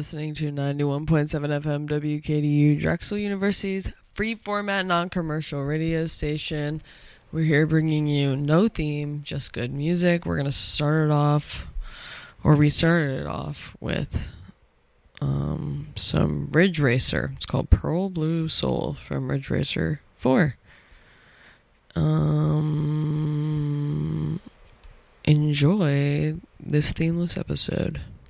listening to 91.7 FM WKDU, Drexel University's free format, non-commercial radio station. We're here bringing you no theme, just good music. We're going to start it off, or we started it off with some Ridge Racer. It's called Pearl Blue Soul from Ridge Racer 4. Enjoy this themeless episode.